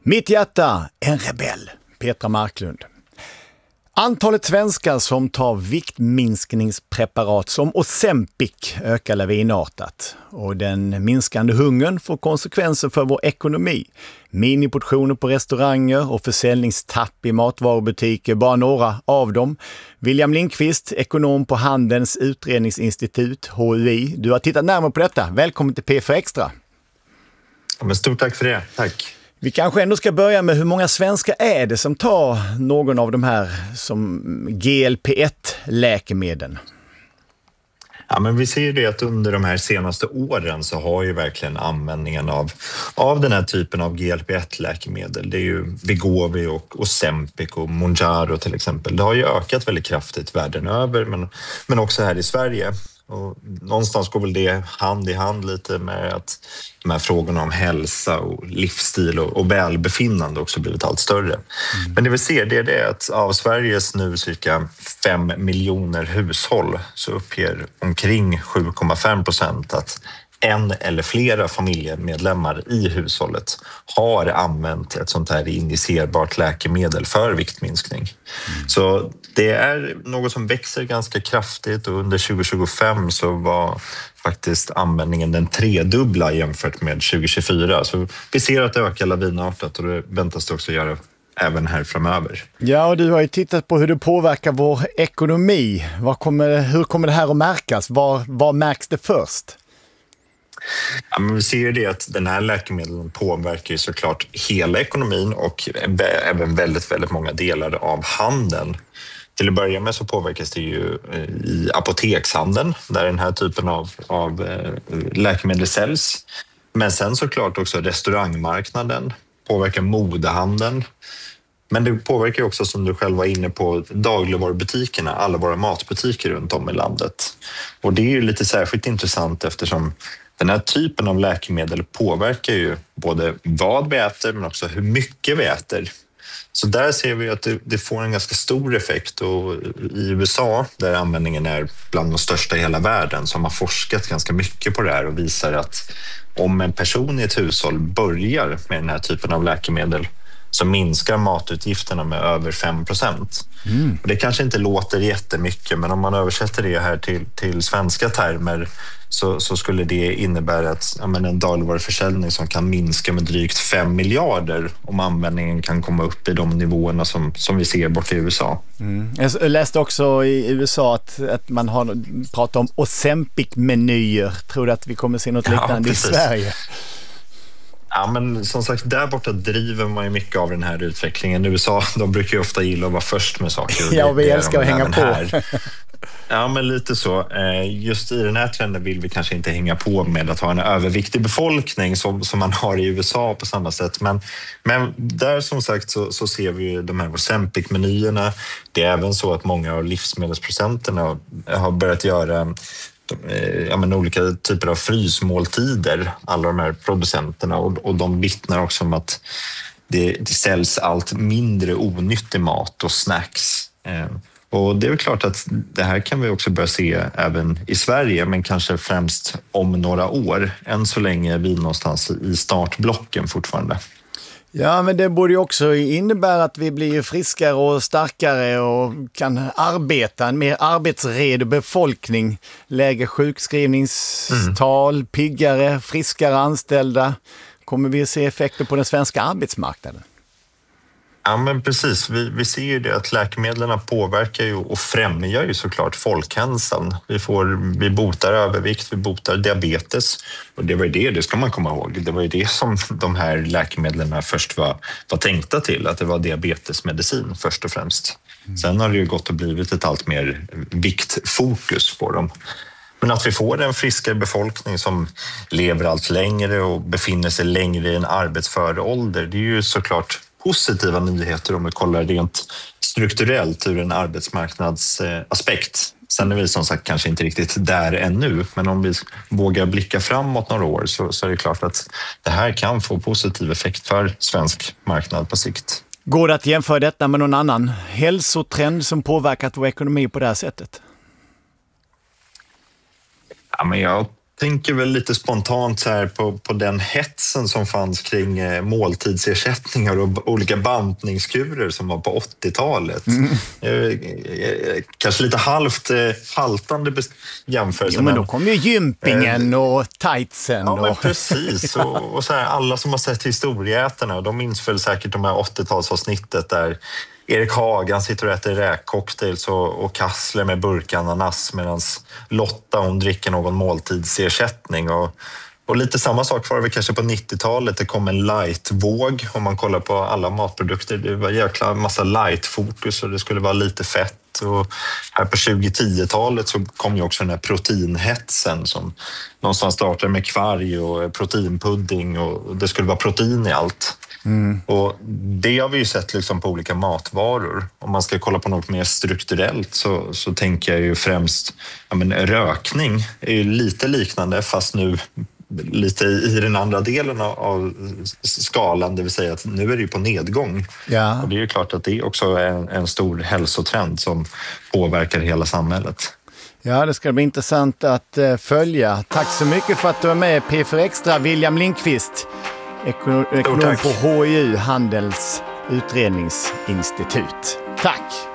Mitt hjärta, en rebell. Petra Marklund. Antalet svenskar som tar viktminskningspreparat som Ozempic ökar lavinartat. Och den minskande hungern får konsekvenser för vår ekonomi. Miniportioner på restauranger och försäljningstapp i matvarubutiker, bara några av dem. William Lindqvist, ekonom på Handelns utredningsinstitut, HUI. Du har tittat närmare på detta. Välkommen till P4 Extra. Ja, men stort tack för det. Tack. Vi kanske ändå ska börja med hur många svenskar är det som tar någon av de här som GLP-1-läkemedlen? Ja, men vi ser ju det att under de här senaste åren så har ju verkligen användningen av den här typen av GLP-1-läkemedel, det är ju Wegovy och Ozempic och Mounjaro till exempel, det har ju ökat väldigt kraftigt världen över men också här i Sverige. Och någonstans går väl det hand i hand lite med att de här frågorna om hälsa och livsstil och välbefinnande också blivit allt större. Men det vi ser det är att av Sveriges nu cirka 5 miljoner hushåll så uppger omkring 7,5% att en eller flera familjemedlemmar i hushållet har använt ett sånt här injicerbart läkemedel för viktminskning. Så det är något som växer ganska kraftigt och under 2025 så var faktiskt användningen den tredubbla jämfört med 2024. Så vi ser att det ökar lavinartat och det väntas det också göra även här framöver. Ja, och du har ju tittat på hur det påverkar vår ekonomi. Hur kommer det här att märkas? Var märks det först? Ja, men vi ser ju det att den här läkemedlen påverkar ju såklart hela ekonomin och även väldigt, väldigt många delar av handeln. Till att börja med så påverkas det ju i apotekshandeln där den här typen av läkemedel säljs. Men sen såklart också restaurangmarknaden, påverkar modehandeln. Men det påverkar också, som du själv var inne på, dagligvarubutikerna, alla våra matbutiker runt om i landet. Och det är ju lite särskilt intressant eftersom den här typen av läkemedel påverkar ju både vad vi äter men också hur mycket vi äter. Så där ser vi att det får en ganska stor effekt och i USA där användningen är bland de största i hela världen så har man forskat ganska mycket på det här och visar att om en person i ett hushåll börjar med den här typen av läkemedel så minskar matutgifterna med över 5%. Och det kanske inte låter jättemycket men om man översätter det här till svenska termer så skulle det innebära att en dagligvaruförsäljning som kan minska med drygt 5 miljarder om användningen kan komma upp i de nivåerna som vi ser bort i USA. Jag läste också i USA att man har pratat om Ozempic-menyer. Tror du att vi kommer se något liknande i Sverige? Ja, men som sagt, där borta driver man ju mycket av den här utvecklingen. USA, de brukar ju ofta gilla att vara först med saker. Ja, vi älskar att hänga på. Här. Ja, men lite så. Just i den här trenden vill vi kanske inte hänga på med att ha en överviktig befolkning som man har i USA på samma sätt. Men där som sagt så ser vi ju de här Ozempic-menyerna. Det är även så att många av livsmedelsproducenterna har börjat göra olika typer av frysmåltider, alla de här producenterna, och de vittnar också om att det säljs allt mindre onyttig mat och snacks. Och det är väl klart att det här kan vi också börja se även i Sverige, men kanske främst om några år. Än så länge är vi någonstans i startblocken fortfarande. Ja, men det borde ju också innebära att vi blir friskare och starkare och kan arbeta, en mer arbetsredo befolkning, lägre sjukskrivningstal, piggare, friskare anställda. Kommer vi att se effekter på den svenska arbetsmarknaden? Ja, men precis. Vi ser ju det att läkemedlen påverkar ju och främjar ju såklart folkhälsan. Vi botar övervikt, vi botar diabetes. Och det var ju det ska man komma ihåg. Det var ju det som de här läkemedlen först var tänkta till. Att det var diabetesmedicin först och främst. Sen har det ju gått och blivit ett allt mer viktfokus på dem. Men att vi får en friskare befolkning som lever allt längre och befinner sig längre i en arbetsför ålder, det är ju såklart positiva nyheter om vi kollar rent strukturellt ur en arbetsmarknadsaspekt. Sen är vi som sagt kanske inte riktigt där ännu, men om vi vågar blicka framåt några år så är det klart att det här kan få positiv effekt för svensk marknad på sikt. Går det att jämföra detta med någon annan hälsotrend som påverkat vår ekonomi på det här sättet? Ja, men jag tänker väl lite spontant så här på den hetsen som fanns kring måltidsersättningar och olika bantningskurer som var på 80-talet. Kanske lite haltande jämförelse. Jo, men då kom ju gympingen och tightsen. Ja, men precis. Och så här, alla som har sett Historieätarna, de minns väl säkert de här 80-talsavsnittet där Erik Hagan sitter och äter räkcocktails och kassler med burkananas medan Lotta hon dricker någon måltidsersättning. Och lite samma sak var det kanske på 90-talet. Det kom en light-våg om man kollar på alla matprodukter. Det var jäkla massa light-fokus och det skulle vara lite fett. Och här på 2010-talet så kom ju också den här proteinhetsen som någonstans startade med kvarg och proteinpudding och det skulle vara protein i allt. Och det har vi ju sett liksom på olika matvaror. Om man ska kolla på något mer strukturellt så tänker jag ju främst rökning är ju lite liknande fast nu lite i den andra delen av skalan, det vill säga att nu är det ju på nedgång. Ja. Och det är ju klart att det är också en stor hälsotrend som påverkar hela samhället. Ja, det ska bli intressant att följa. Tack så mycket för att du är med P4 Extra, William Lindqvist, ekonom på HIU, Handels utredningsinstitut. Tack!